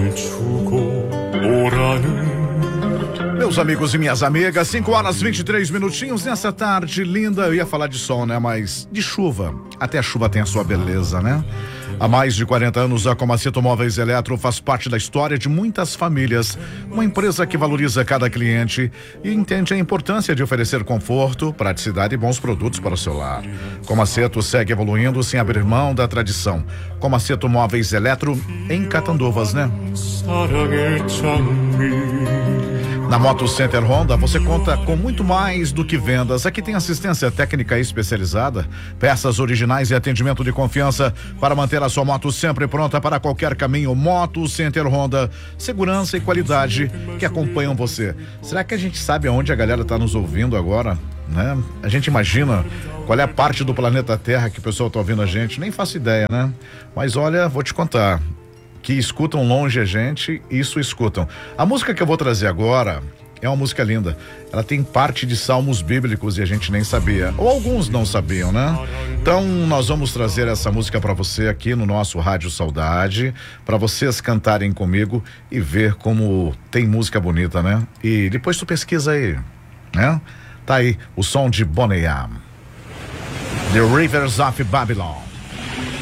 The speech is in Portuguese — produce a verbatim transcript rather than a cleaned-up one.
Meus amigos e minhas amigas, cinco horas e vinte e três minutinhos nessa tarde linda. Eu ia falar de sol, né? Mas de chuva. Até a chuva tem a sua beleza, né? Há mais de quarenta anos, a Comaceto Móveis Eletro faz parte da história de muitas famílias. Uma empresa que valoriza cada cliente e entende a importância de oferecer conforto, praticidade e bons produtos para o seu lar. Comaceto segue evoluindo sem abrir mão da tradição. Comaceto Móveis Eletro em Catanduvas, né? Na Moto Center Honda, você conta com muito mais do que vendas. Aqui tem assistência técnica especializada, peças originais e atendimento de confiança para manter a sua moto sempre pronta para qualquer caminho. Moto Center Honda, segurança e qualidade que acompanham você. Será que a gente sabe aonde a galera está nos ouvindo agora? Né? A gente imagina qual é a parte do planeta Terra que o pessoal está ouvindo a gente? Nem faço ideia, né? Mas olha, vou te contar. Que escutam longe a gente, isso escutam. A música que eu vou trazer agora é uma música linda. Ela tem parte de salmos bíblicos e a gente nem sabia. Ou alguns não sabiam, né? Então nós vamos trazer essa música para você aqui no nosso Rádio Saudade, para vocês cantarem comigo e ver como tem música bonita, né? E depois tu pesquisa aí, né? Tá aí o som de Boney M. The Rivers of Babylon.